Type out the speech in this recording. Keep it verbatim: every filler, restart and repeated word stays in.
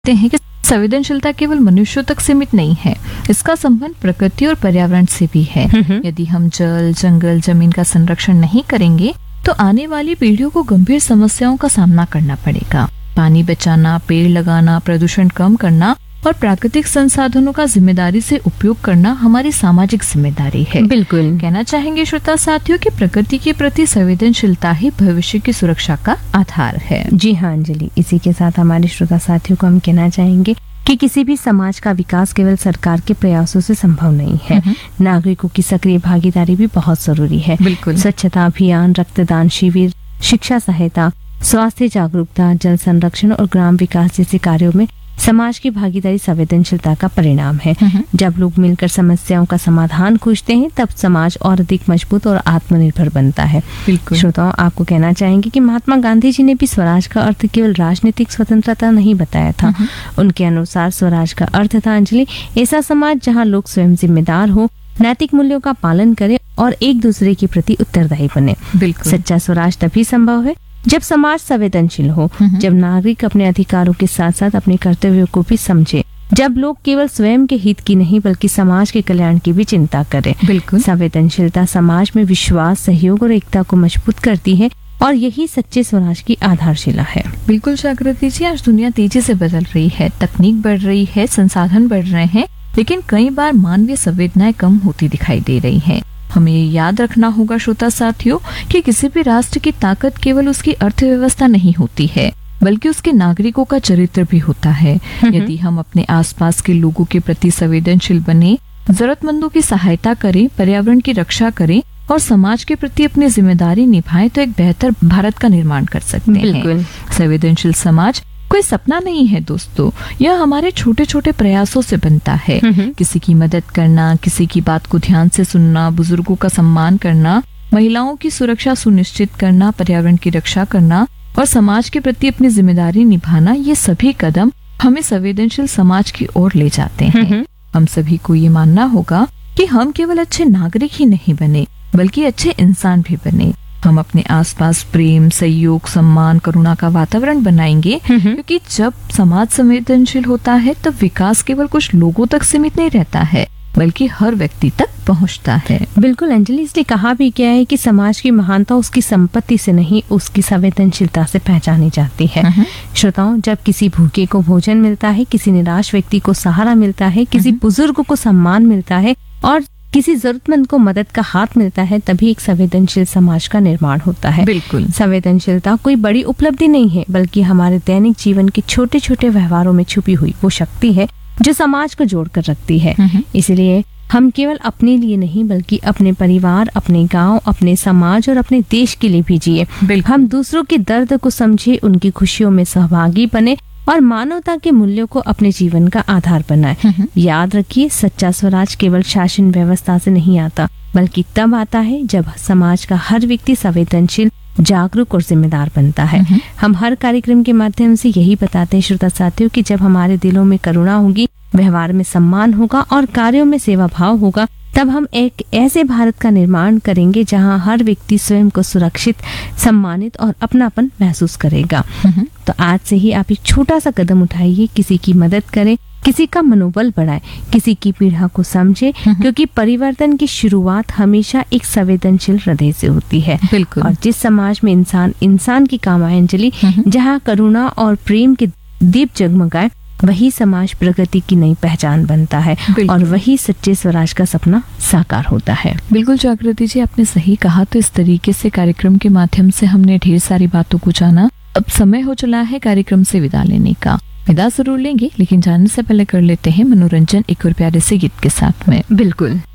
देखते हैं कि संवेदनशीलता केवल मनुष्यों तक सीमित नहीं है, इसका संबंध प्रकृति और पर्यावरण से भी है। यदि हम जल, जंगल, जमीन का संरक्षण नहीं करेंगे तो आने वाली पीढ़ियों को गंभीर समस्याओं का सामना करना पड़ेगा। पानी बचाना, पेड़ लगाना, प्रदूषण कम करना और प्राकृतिक संसाधनों का जिम्मेदारी से उपयोग करना हमारी सामाजिक जिम्मेदारी है। बिल्कुल कहना चाहेंगे श्रोता साथियों कि प्रकृति के प्रति संवेदनशीलता ही भविष्य की सुरक्षा का आधार है। जी हाँ अंजलि, इसी के साथ हमारे श्रोता साथियों को हम कहना चाहेंगे कि किसी भी समाज का विकास केवल सरकार के प्रयासों से संभव नहीं है। नागरिकों की सक्रिय भागीदारी भी बहुत जरूरी है। बिल्कुल। स्वच्छता अभियान, रक्तदान शिविर, शिक्षा सहायता, स्वास्थ्य जागरूकता, जल संरक्षण और ग्राम विकास जैसे कार्यों में समाज की भागीदारी संवेदनशीलता का परिणाम है। जब लोग मिलकर समस्याओं का समाधान खोजते हैं तब समाज और अधिक मजबूत और आत्मनिर्भर बनता है। बिल्कुल। श्रोताओं, आपको कहना चाहेंगे कि महात्मा गांधी जी ने भी स्वराज का अर्थ केवल राजनीतिक स्वतंत्रता नहीं बताया था। उनके अनुसार स्वराज का अर्थ था अंजलि ऐसा समाज जहाँ लोग स्वयं जिम्मेदार हो, नैतिक मूल्यों का पालन करे और एक दूसरे के प्रति उत्तरदायी बने। बिल्कुल। सच्चा स्वराज तभी संभव है जब समाज संवेदनशील हो, जब नागरिक अपने अधिकारों के साथ साथ अपने कर्तव्यों को भी समझे, जब लोग केवल स्वयं के हित की नहीं बल्कि समाज के कल्याण की भी चिंता करें। बिल्कुल। संवेदनशीलता समाज में विश्वास, सहयोग और एकता को मजबूत करती है और यही सच्चे स्वराज की आधारशिला है। बिल्कुल जागृति जी, आज दुनिया तेजी से बदल रही है, तकनीक बढ़ रही है, संसाधन बढ़ रहे हैं, लेकिन कई बार मानवीय संवेदनाएं कम होती दिखाई दे रही हैं। हमें ये याद रखना होगा श्रोता साथियों कि किसी भी राष्ट्र की ताकत केवल उसकी अर्थव्यवस्था नहीं होती है, बल्कि उसके नागरिकों का चरित्र भी होता है। यदि हम अपने आसपास के लोगों के प्रति संवेदनशील बने, जरूरतमंदों की सहायता करें, पर्यावरण की रक्षा करें और समाज के प्रति अपनी जिम्मेदारी निभाएं तो एक बेहतर भारत का निर्माण कर सकते हैं। संवेदनशील समाज कोई सपना नहीं है दोस्तों, यह हमारे छोटे छोटे प्रयासों से बनता है। किसी की मदद करना, किसी की बात को ध्यान से सुनना, बुजुर्गों का सम्मान करना, महिलाओं की सुरक्षा सुनिश्चित करना, पर्यावरण की रक्षा करना और समाज के प्रति अपनी जिम्मेदारी निभाना, ये सभी कदम हमें संवेदनशील समाज की ओर ले जाते हैं। हम सभी को ये मानना होगा कि हम केवल अच्छे नागरिक ही नहीं बने बल्कि अच्छे इंसान भी बने। हम अपने आसपास प्रेम, सहयोग, सम्मान, करुणा का वातावरण बनाएंगे, क्योंकि जब समाज संवेदनशील होता है तब विकास केवल कुछ लोगों तक सीमित नहीं रहता है बल्कि हर व्यक्ति तक पहुंचता है। बिल्कुल अंजलि, इसलिए कहा भी गया है कि समाज की महानता उसकी संपत्ति से नहीं उसकी संवेदनशीलता से पहचानी जाती है। श्रोताओं, जब किसी भूखे को भोजन मिलता है, किसी निराश व्यक्ति को सहारा मिलता है, किसी बुजुर्ग को सम्मान मिलता है और किसी जरूरतमंद को मदद का हाथ मिलता है, तभी एक संवेदनशील समाज का निर्माण होता है। बिल्कुल। संवेदनशीलता कोई बड़ी उपलब्धि नहीं है बल्कि हमारे दैनिक जीवन के छोटे छोटे व्यवहारों में छुपी हुई वो शक्ति है जो समाज को जोड़कर रखती है। इसलिए हम केवल अपने लिए नहीं बल्कि अपने परिवार, अपने गांव, अपने समाज और अपने देश के लिए भी जिए। हम दूसरों के दर्द को समझे, उनकी खुशियों में सहभागी बने और मानवता के मूल्यों को अपने जीवन का आधार बनाए। याद रखिए, सच्चा स्वराज केवल शासन व्यवस्था से नहीं आता बल्कि तब आता है जब समाज का हर व्यक्ति संवेदनशील, जागरूक और जिम्मेदार बनता है। हम हर कार्यक्रम के माध्यम से यही बताते हैं श्रोता साथियों कि जब हमारे दिलों में करुणा होगी, व्यवहार में सम्मान होगा और कार्यों में सेवा भाव होगा, तब हम एक ऐसे भारत का निर्माण करेंगे जहां हर व्यक्ति स्वयं को सुरक्षित, सम्मानित और अपनापन महसूस करेगा। तो आज से ही आप एक छोटा सा कदम उठाइए, किसी की मदद करें, किसी का मनोबल बढ़ाए, किसी की पीड़ा को समझे, क्योंकि परिवर्तन की शुरुआत हमेशा एक संवेदनशील हृदय से होती है। बिल्कुल। और जिस समाज में इंसान इंसान की काम आए अंजलि, जहाँ करुणा और प्रेम के दीप जगमगाए, वही समाज प्रगति की नई पहचान बनता है और वही सच्चे स्वराज का सपना साकार होता है। बिल्कुल जागृति जी, आपने सही कहा। तो इस तरीके से कार्यक्रम के माध्यम से हमने ढेर सारी बातों को जाना। अब समय हो चला है कार्यक्रम से विदा लेने का। विदा जरूर लेंगे, लेकिन जाने से पहले कर लेते हैं मनोरंजन एक और प्यारे से गीत के साथ में। बिल्कुल।